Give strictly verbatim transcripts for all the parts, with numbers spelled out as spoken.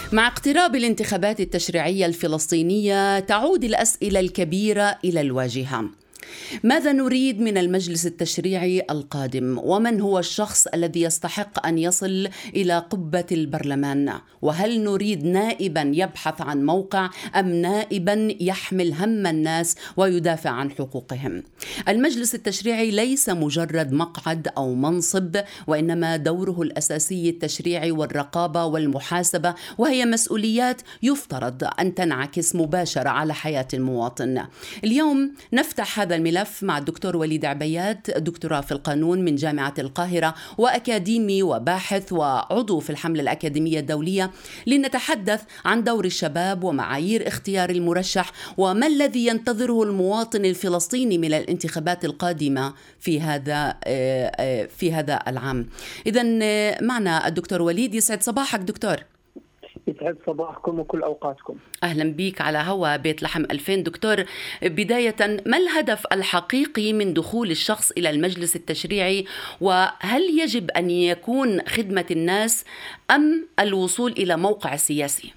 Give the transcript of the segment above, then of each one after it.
مع اقتراب الانتخابات التشريعية الفلسطينية تعود الأسئلة الكبيرة إلى الواجهة. ماذا نريد من المجلس التشريعي القادم؟ ومن هو الشخص الذي يستحق أن يصل إلى قبة البرلمان؟ وهل نريد نائبا يبحث عن موقع أم نائبا يحمل هم الناس ويدافع عن حقوقهم؟ المجلس التشريعي ليس مجرد مقعد أو منصب، وإنما دوره الأساسي التشريعي والرقابة والمحاسبة، وهي مسؤوليات يفترض أن تنعكس مباشرة على حياة المواطن. اليوم نفتح هذا الملف مع الدكتور وليد عبيات، دكتوراه في القانون من جامعة القاهرة وأكاديمي وباحث وعضو في الحملة الأكاديمية الدولية، لنتحدث عن دور الشباب ومعايير اختيار المرشح وما الذي ينتظره المواطن الفلسطيني من الانتخابات القادمة في هذا في هذا العام. إذن معنا الدكتور وليد. يسعد صباحك دكتور. يسعد صباحكم وكل أوقاتكم. أهلا بك على هوا بيت لحم ألفين. دكتور، بداية ما الهدف الحقيقي من دخول الشخص إلى المجلس التشريعي؟ وهل يجب أن يكون خدمة الناس أم الوصول إلى موقع سياسي؟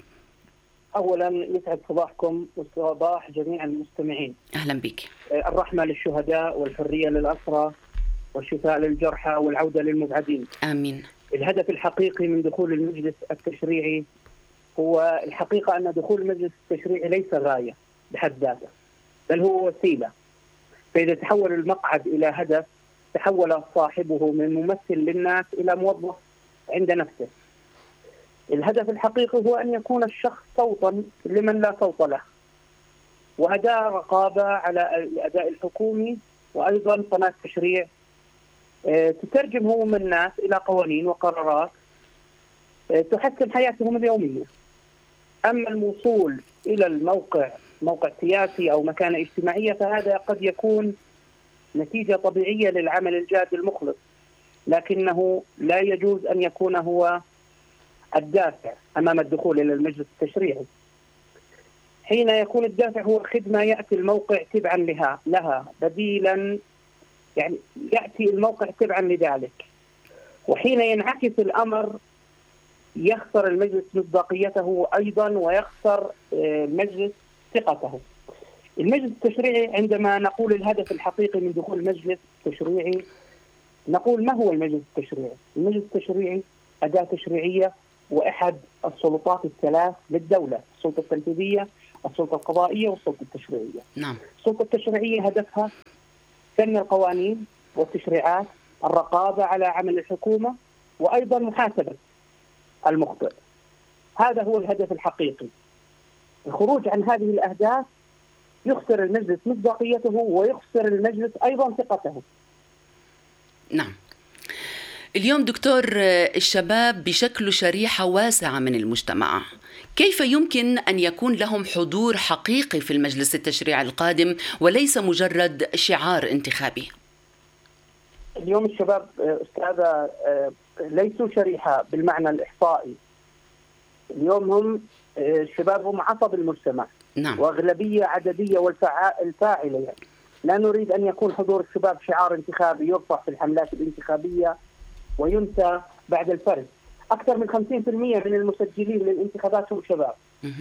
أولا يسعد صباحكم وصباح جميع المستمعين. أهلا بك. الرحمة للشهداء والحرية للأسرى والشفاء للجرحى والعودة للمبعدين. آمين. الهدف الحقيقي من دخول المجلس التشريعي هو الحقيقة أن دخول المجلس التشريعي ليس غاية بحد ذاته، بل هو وسيلة. فإذا تحول المقعد إلى هدف، تحول صاحبه من ممثل للناس إلى موظف عند نفسه. الهدف الحقيقي هو أن يكون الشخص صوتا لمن لا صوت له، وأداة رقابة على الأداء الحكومي، وأيضا قناة تشريع تترجم هموم الناس إلى قوانين وقرارات تحسن حياتهم اليومية. أما الوصول إلى الموقع موقع سياسي أو مكانة اجتماعية فهذا قد يكون نتيجة طبيعية للعمل الجاد المخلص، لكنه لا يجوز أن يكون هو الدافع أمام الدخول إلى المجلس التشريعي. حين يكون الدافع هو خدمة يأتي الموقع تبعا لها لها بديلا، يعني يأتي الموقع تبعا لذلك. وحين ينعكس الأمر يخسر المجلس مصداقيته أيضا، ويخسر المجلس ثقته. المجلس التشريعي، عندما نقول الهدف الحقيقي من دخول المجلس التشريعي، نقول ما هو المجلس التشريعي؟ المجلس التشريعي أداة تشريعية وأحد السلطات الثلاث للدولة: السلطة التنفيذية، السلطة القضائية، والسلطة التشريعية. نعم. السلطة التشريعية هدفها سن القوانين والتشريعات، الرقابة على عمل الحكومة، وأيضا محاسبة المخطئ. هذا هو الهدف الحقيقي. الخروج عن هذه الأهداف يخسر المجلس مصداقيته، ويخسر المجلس أيضا ثقته. نعم. اليوم دكتور، الشباب بشكل شريحة واسعة من المجتمع، كيف يمكن أن يكون لهم حضور حقيقي في المجلس التشريعي القادم وليس مجرد شعار انتخابي؟ اليوم الشباب أستاذة ليسوا شريحة بالمعنى الإحصائي. اليوم هم الشباب هم عصب المجتمع. نعم. وأغلبية عددية والفاعلة. يعني لا نريد أن يكون حضور الشباب شعار انتخابي يرفع في الحملات الانتخابية وينسى بعد الفرز. أكثر من خمسين بالمئة من المسجلين للانتخابات هم شباب.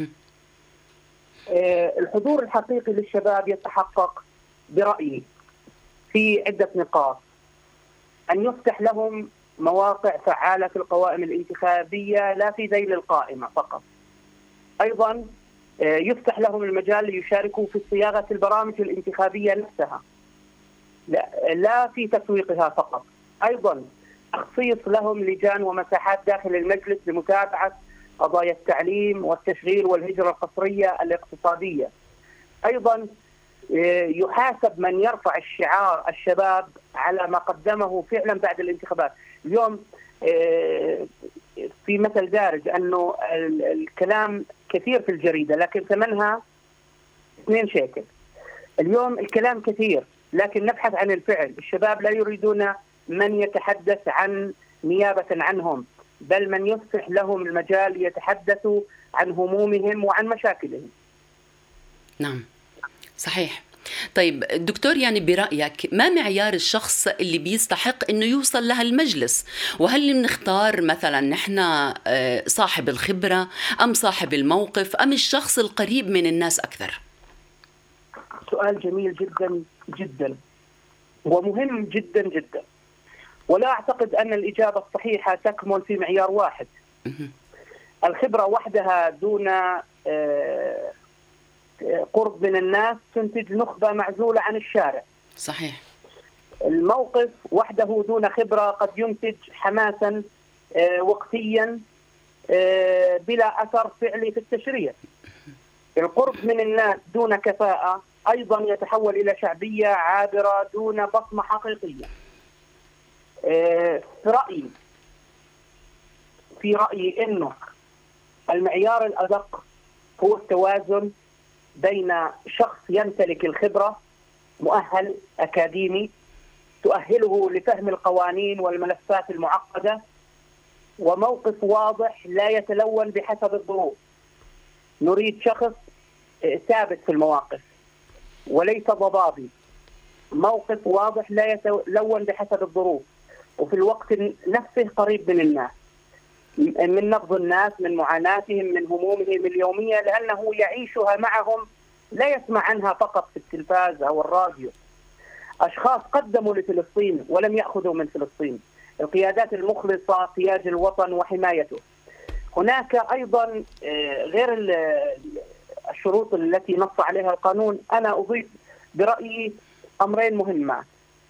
الحضور الحقيقي للشباب يتحقق برأيي في عدة نقاط: أن يفتح لهم مواقع فعالة في القوائم الانتخابية لا في ذيل القائمة فقط. أيضا يفتح لهم المجال ليشاركوا في صياغة البرامج الانتخابية نفسها لا, لا في تسويقها فقط. أيضا تخصيص لهم لجان ومساحات داخل المجلس لمتابعة قضايا التعليم والتشغيل والهجرة القسرية الاقتصادية. أيضا يحاسب من يرفع الشعار الشباب على ما قدمه فعلا بعد الانتخابات. اليوم في مثل دارج أنه الكلام كثير في الجريدة لكن ثمنها اثنين شيكل. اليوم الكلام كثير لكن نبحث عن الفعل. الشباب لا يريدون من يتحدث عن نيابة عنهم، بل من يفتح لهم المجال يتحدثوا عن همومهم وعن مشاكلهم. نعم، صحيح. طيب دكتور، يعني برأيك ما معيار الشخص اللي بيستحق إنه يوصل لهالمجلس؟ وهل بنختار مثلا نحن صاحب الخبرة أم صاحب الموقف أم الشخص القريب من الناس أكثر؟ سؤال جميل جدا جدا ومهم جدا جدا، ولا أعتقد أن الإجابة الصحيحة تكمن في معيار واحد. الخبرة وحدها دون قرب من الناس تنتج نخبة معزولة عن الشارع. صحيح. الموقف وحده دون خبرة قد ينتج حماسا وقتيا بلا أثر فعلي في التشريع. القرب من الناس دون كفاءة أيضا يتحول إلى شعبية عابرة دون بصمة حقيقية. في رأيي في رأيي إنه المعيار الأدق هو التوازن بين شخص يمتلك الخبرة، مؤهل أكاديمي تؤهله لفهم القوانين والملفات المعقدة، وموقف واضح لا يتلون بحسب الظروف. نريد شخص ثابت في المواقف وليس ضبابي، موقف واضح لا يتلون بحسب الظروف، وفي الوقت نفسه قريب من الناس، من نبض الناس، من معاناتهم، من همومهم اليومية، لأنه يعيشها معهم لا يسمع عنها فقط في التلفاز أو الراديو. أشخاص قدموا لفلسطين ولم يأخذوا من فلسطين، القيادات المخلصة سياج الوطن وحمايته. هناك أيضا غير الشروط التي نص عليها القانون، أنا أضيف برأيي أمرين مهمات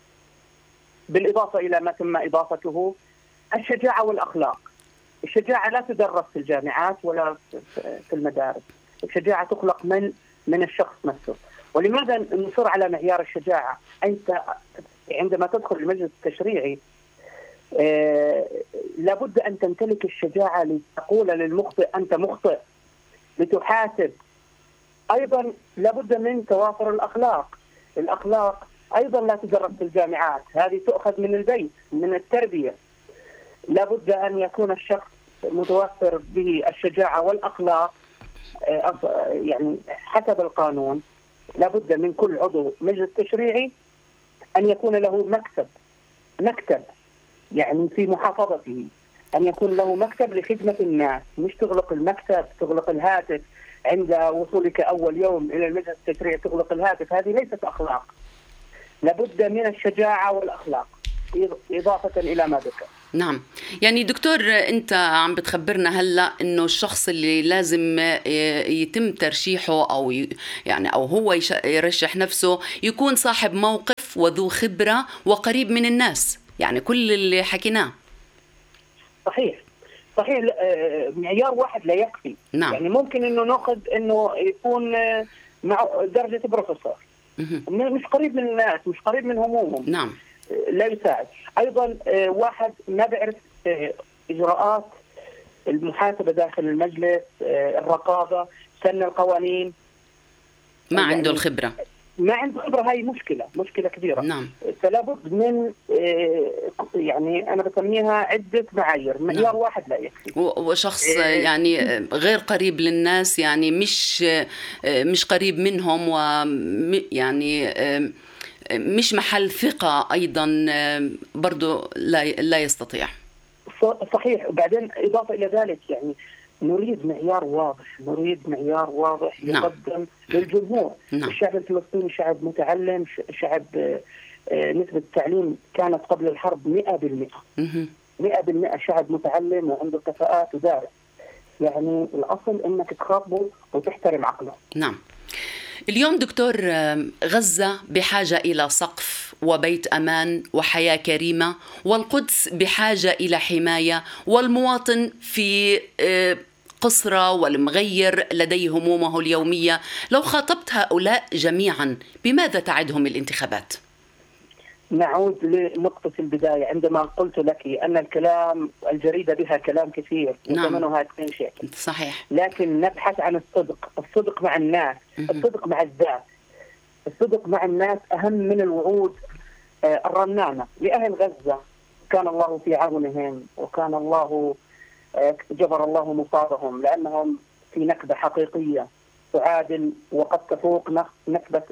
بالإضافة إلى ما تم إضافته: الشجاعة والأخلاق. الشجاعة لا تدرس في الجامعات ولا في المدارس، الشجاعة تخلق من من الشخص نفسه. ولماذا نصر على معيار الشجاعة؟ أنت عندما تدخل المجلس التشريعي آه لابد أن تمتلك الشجاعة لتقول للمخطئ أنت مخطئ، لتحاسب. أيضا لابد من توافر الأخلاق. الأخلاق أيضا لا تدرس في الجامعات، هذه تؤخذ من البيت، من التربية. لابد أن يكون الشخص متوفر به الشجاعة والأخلاق يعني حسب القانون. لابد من كل عضو مجلس تشريعي أن يكون له مكتب مكتب يعني في محافظته، أن يكون له مكتب لخدمة الناس، مش تغلق المكتب، تغلق الهاتف عند وصولك أول يوم إلى المجلس التشريعي، تغلق الهاتف. هذه ليست أخلاق. لابد من الشجاعة والأخلاق إضافة إلى ما ذكر. نعم، يعني دكتور أنت عم بتخبرنا هلأ إنه الشخص اللي لازم يتم ترشيحه أو يعني أو هو يرشح نفسه يكون صاحب موقف وذو خبرة وقريب من الناس، يعني كل اللي حكيناه. صحيح صحيح. معيار واحد لا يكفي. نعم. يعني ممكن إنه نأخذ إنه يكون مع درجة بروفيسور، مش قريب من الناس، مش قريب من همومهم. نعم. لا يساعد. أيضا واحد ما بيعرف إجراءات المحاسبة داخل المجلس، الرقابة، سن القوانين، ما يعني عنده الخبرة، ما عنده خبرة. هاي مشكلة مشكلة كبيرة. نعم. فلا بد من يعني أنا بسميها عدة معايير. معيار نعم. واحد لا يكفي. وشخص يعني غير قريب للناس، يعني مش مش قريب منهم، ويعني مش محل ثقة أيضا برضو لا لا يستطيع. صحيح. وبعدين إضافة إلى ذلك يعني نريد معيار واضح، نريد معيار واضح يقدم نعم. للجمهور. نعم. الشعب الفلسطيني شعب متعلم، شعب نسبة التعليم كانت قبل الحرب مئة بالمئة مئة بالمئة شعب متعلم وعنده كفاءات ودارس. يعني الأصل أنك تخاطبه وتحترم عقله. نعم. اليوم دكتور، غزة بحاجة إلى سقف وبيت أمان وحياة كريمة، والقدس بحاجة إلى حماية، والمواطن في قصرة والمغير لديه همومه اليومية. لو خاطبت هؤلاء جميعا بماذا تعدهم الانتخابات؟ نعود لنقطة البداية عندما قلت لك أن الكلام الجريدة بها كلام كثير وثمنها اثنين شيكل. صحيح. لكن نبحث عن الصدق، الصدق مع الناس، الصدق مع الذات، الصدق مع الناس أهم من الوعود الرنانة. لأهل غزة كان الله في عونهم، وكان الله جبر الله مصابهم، لأنهم في نكبة حقيقية تعادل وقد تفوق نكبة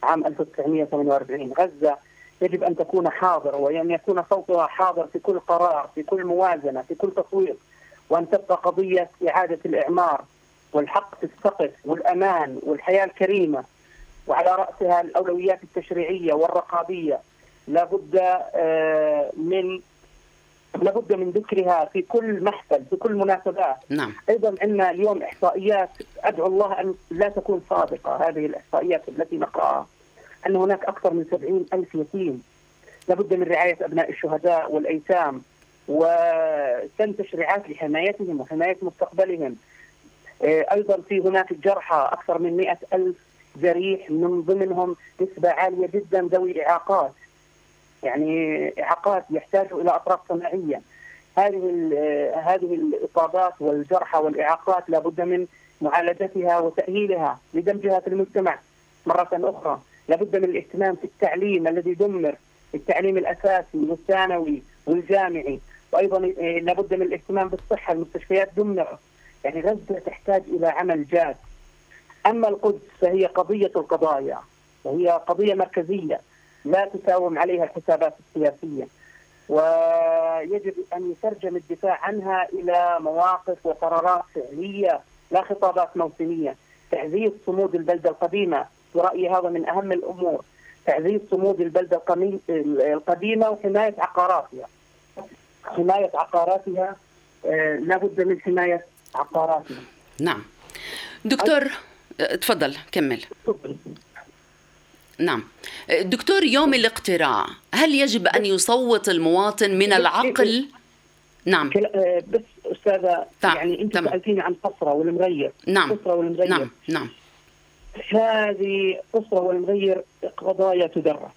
عام ألف وتسعمئة وثمانية وأربعين. غزة يجب أن تكون حاضرة وأن يكون صوتها حاضر في كل قرار، في كل موازنة، في كل تصويت، وأن تبقى قضية إعادة الإعمار والحق في السقف والأمان والحياة الكريمة، وعلى رأسها الأولويات التشريعية والرقابية لابد من لابد من ذكرها في كل محفل، في كل مناسبات. نعم. أيضا عندنا اليوم إحصائيات أدعو الله أن لا تكون صادقة، هذه الإحصائيات التي نقرأها أن هناك أكثر من سبعين ألف يتيم. لابد من رعاية أبناء الشهداء والأيتام وسن تشريعات لحمايتهم وحماية مستقبلهم. أيضا في هناك جرحى أكثر من مئة ألف جريح، من ضمنهم نسبة عالية جدا ذوي إعاقات، يعني إعاقات يحتاجوا إلى أطراف صناعية. هذه هذه الإصابات والجرحى والإعاقات لابد من معالجتها وتأهيلها لدمجها في المجتمع مرة أخرى. لابد من الاهتمام في التعليم الذي دمر، التعليم الأساسي والثانوي والجامعي، وأيضا لابد من الاهتمام بالصحة، المستشفيات دمرت. يعني غزة تحتاج إلى عمل جاد. أما القدس فهي قضية القضايا، وهي قضية مركزية لا تساوم عليها الحسابات السياسية، ويجب أن يترجم الدفاع عنها إلى مواقف وقرارات فعلية لا خطابات موسمية. تعزيز صمود البلدة القديمة برأيي هذا من أهم الأمور، تعزيز صمود البلدة القديمة وحماية عقاراتها. حماية عقاراتها آه لابد من حماية عقاراتها. نعم دكتور، تفضل كمل. نعم دكتور، يوم الاقتراع هل يجب أن يصوت المواطن من العقل؟ نعم بس أستاذة يعني أنت سألتيني عن قصرة والمغير. نعم قصرة والمغير. نعم نعم هذه قصرة والمغير قضايا تدرس.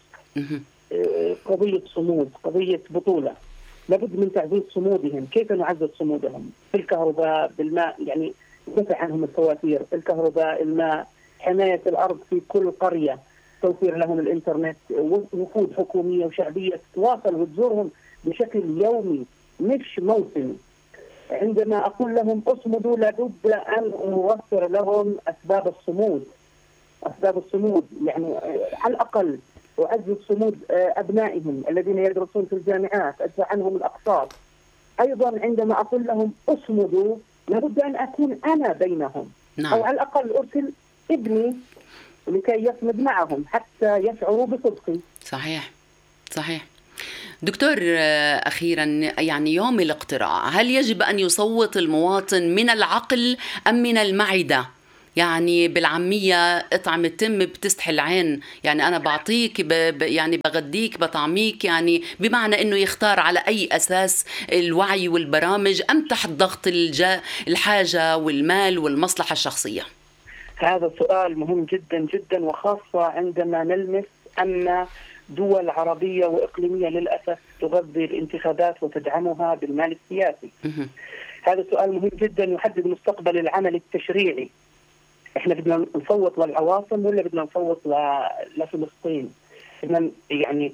قضية صمود، قضية بطولة، لابد من تعزيز صمودهم. كيف نعزز صمودهم؟ بالكهرباء، بالماء، يعني ندفع عنهم الفواتير، الكهرباء، الماء، حماية الأرض في كل قرية، توفير لهم الإنترنت، وفود حكومية وشعبية تتواصل وتزورهم بشكل يومي مش موسمي. عندما أقول لهم أصمدوا لابد أن أوفر لهم أسباب الصمود. أسباب الصمود يعني على الأقل أعزز صمود أبنائهم الذين يدرسون في الجامعات، أدفع عنهم الأقساط. أيضا عندما أقول لهم أصمدوا لابد أن أكون أنا بينهم. نعم. أو على الأقل أرسل ابني لكي يصمد معهم حتى يشعروا بصدقي. صحيح صحيح. دكتور أخيرا، يعني يوم الاقتراع هل يجب أن يصوت المواطن من العقل أم من المعدة؟ يعني بالعامية اطعم التم بتستحي العين، يعني أنا بعطيك ب... يعني بغديك بطعميك، يعني بمعنى أنه يختار على أي أساس الوعي والبرامج أم تحت ضغط الج... الحاجة والمال والمصلحة الشخصية؟ هذا سؤال مهم جدا جدا، وخاصة عندما نلمس أن دول عربية وإقليمية للأسف تغذي الانتخابات وتدعمها بالمال السياسي. هذا سؤال مهم جدا يحدد مستقبل العمل التشريعي. احنا بدنا نصوت للعواصم ولا بدنا نصوت لفلسطين؟ بدنا يعني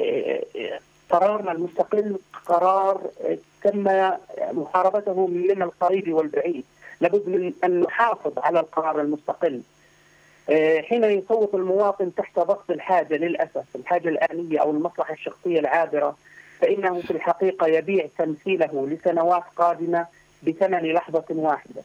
قرارنا المستقل قرار تم محاربته من القريب والبعيد. لابد من أن نحافظ على القرار المستقل. حين يصوت المواطن تحت ضغط الحاجة، للأسف الحاجة الآنية أو المصلحة الشخصية العابرة، فإنه في الحقيقة يبيع تمثيله لسنوات قادمة بثمن لحظة واحدة.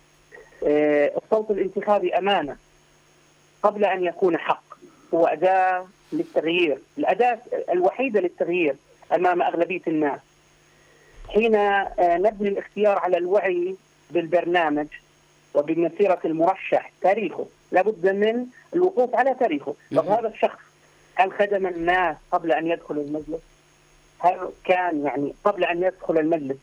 الصوت الانتخابي أمانة قبل أن يكون حق، هو أداة للتغيير، الأداة الوحيدة للتغيير أمام أغلبية الناس. حين نبني الاختيار على الوعي بالبرنامج وبمسيرة المرشح، تاريخه، لابد من الوقوف على تاريخه. طب هذا الشخص هل خدم الناس قبل أن يدخل المجلس؟ هل كان يعني قبل أن يدخل المجلس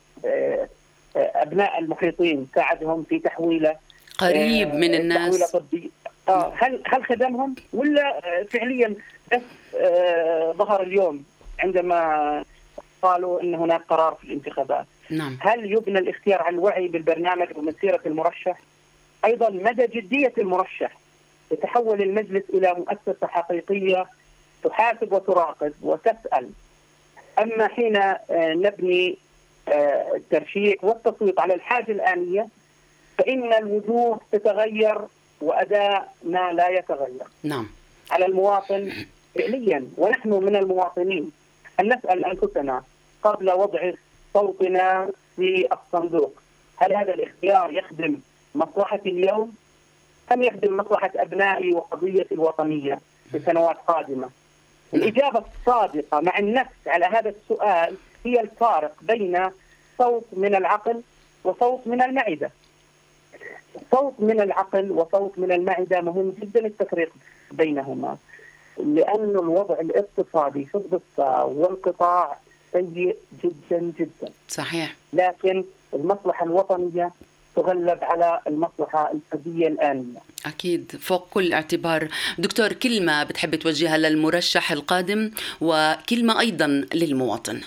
أبناء المحيطين ساعدهم في تحويله قريب من الناس؟ آه هل هل خدمهم ولا فعليا بس آه ظهر اليوم عندما قالوا ان هناك قرار في الانتخابات؟ نعم. هل يبنى الاختيار على الوعي بالبرنامج ومسيرة المرشح؟ ايضا مدى جدية المرشح؟ يتحول المجلس الى مؤسسة حقيقية تحاسب وتراقب وتسأل. اما حين آه نبني آه الترشيح والتصويت على الحاجة الآنية، فإن الوجوه تتغير وأداء ما لا يتغير. نعم على المواطن فعليا، ونحن من المواطنين أن نسأل أنفسنا قبل وضع صوتنا في الصندوق: هل هذا الاختيار يخدم مصلحة اليوم أم يخدم مصلحة أبنائي وقضية الوطنية في سنوات قادمة؟ الإجابة الصادقة مع النفس على هذا السؤال هي الفارق بين صوت من العقل وصوت من المعدة. صوت من العقل وصوت من المعدة مهم جدا التفريق بينهما، لأن الوضع الاقتصادي في الضفة والقطاع سيء جدا جدا. صحيح. لكن المصلحة الوطنية تغلب على المصلحة الفردية الآنية. أكيد فوق كل اعتبار. دكتور، كلمة بتحب توجهها للمرشح القادم وكلمة أيضا للمواطن؟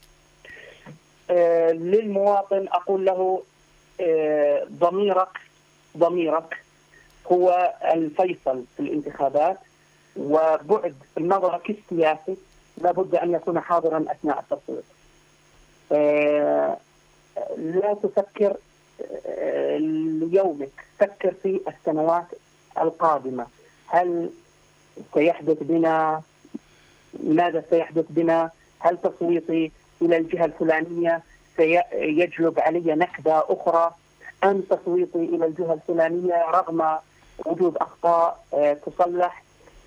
آه للمواطن أقول له آه ضميرك ضميرك هو الفيصل في الانتخابات، وبعد نظرك السياسي لابد أن يكون حاضرا أثناء التصويت. آه لا تفكر آه ليومك، فكر في السنوات القادمة. هل سيحدث بنا؟ ماذا سيحدث بنا؟ هل تصويتي إلى الجهة الفلانية سيجلب علي نكبة أخرى، أم تصويتي إلى الجهة الفلانية رغم وجود أخطاء آه تصلح؟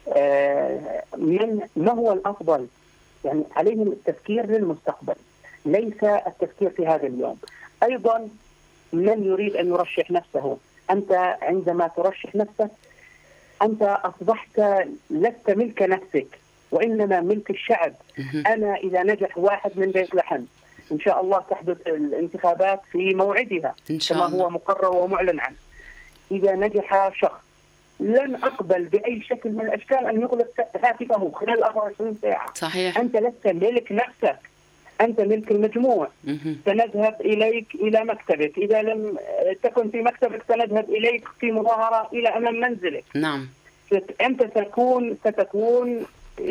آه من ما هو الأفضل؟ يعني عليهم التفكير للمستقبل، ليس التفكير في هذا اليوم. أيضا من يريد أن يرشح نفسه، أنت عندما ترشح نفسك أنت أصبحت لست ملك نفسك وإنما ملك الشعب. أنا إذا نجح واحد من بيت لحم إن شاء الله تحدث الانتخابات في موعدها كما هو مقرر ومعلن عنه. إذا نجح شخص لن أقبل بأي شكل من الأشكال أن يغلق هاتفه خلال أربعة وعشرين ساعة. صحيح. أنت لست ملك نفسك، أنت ملك المجموع. سنذهب إليك إلى مكتبك، إذا لم تكن في مكتبك سنذهب إليك في مظاهرة إلى أمام منزلك. نعم. أنت ستكون ستكون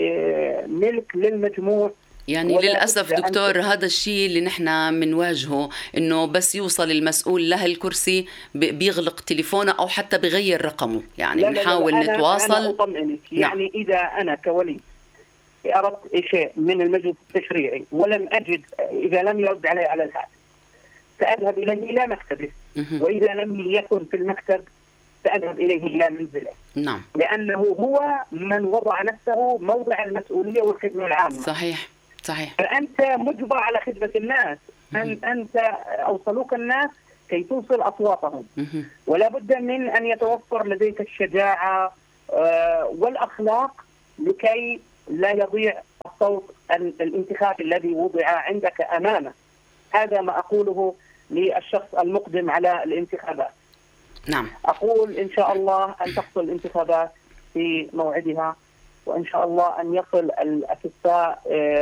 ملك للمجموع. يعني للأسف دكتور هذا الشيء اللي نحن منواجهه، إنه بس يوصل المسؤول له الكرسي بيغلق تليفونه أو حتى بغير رقمه. يعني نحاول نتواصل. أنا أطمئنك. يعني نعم. إذا أنا كولي أردت شيء من المجلس التشريعي ولم أجد، إذا لم يرد علي على الهاتف سأذهب إليه إلى مكتبه، وإذا لم يكن في المكتب سأذهب إليه إلى منزله. نعم. لأنه هو من وضع نفسه موضع المسؤولية والخدمة العامة. صحيح. صحيح. فأنت مجبر على خدمة الناس. أن أنت أوصلوك الناس كي توصل أصواتهم، ولا بد من أن يتوفر لديك الشجاعة والأخلاق لكي لا يضيع الصوت الانتخابي الذي وضع عندك أمامه. هذا ما أقوله للشخص المقدم على الانتخابات. نعم. أقول إن شاء الله أن تحصل الانتخابات في موعدها، وإن شاء الله أن يصل الأكفاء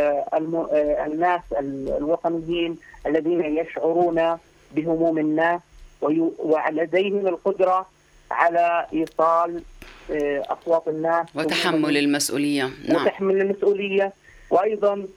الناس الوطنيين الذين يشعرون بهموم الناس ولديهم القدرة على إيصال أصوات الناس وتحمل المسؤولية. نعم. وتحمل المسؤولية. وأيضا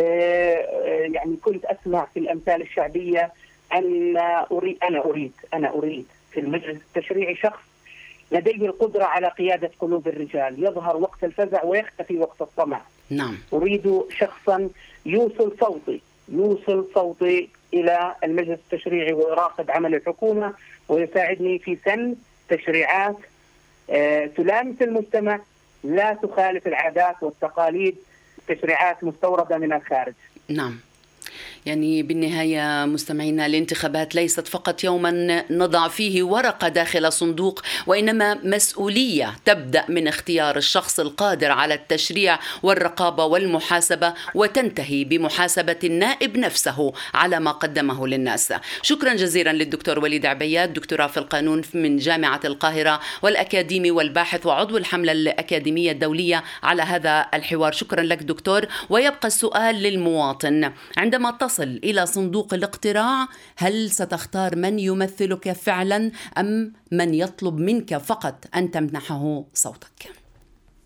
يعني كنت أسمع في الأمثال الشعبية أن أريد أنا أريد أنا أريد في المجلس التشريعي شخص لديه القدرة على قيادة قلوب الرجال، يظهر وقت الفزع ويختفي وقت الطمع. نعم. أريد شخصا يوصل صوتي يوصل صوتي إلى المجلس التشريعي ويراقب عمل الحكومة ويساعدني في سن تشريعات آه تلامس المجتمع، لا تخالف العادات والتقاليد، تشريعات مستوردة من الخارج. نعم. يعني بالنهاية مستمعينا، الانتخابات ليست فقط يوما نضع فيه ورقة داخل صندوق، وإنما مسؤولية تبدأ من اختيار الشخص القادر على التشريع والرقابة والمحاسبة، وتنتهي بمحاسبة النائب نفسه على ما قدمه للناس. شكرا جزيلا للدكتور وليد عبياد، دكتوراه في القانون من جامعة القاهرة والأكاديمي والباحث وعضو الحملة الأكاديمية الدولية على هذا الحوار. شكرا لك دكتور. ويبقى السؤال للمواطن: عندما تصل إلى صندوق الاقتراع هل ستختار من يمثلك فعلا أم من يطلب منك فقط أن تمنحه صوتك؟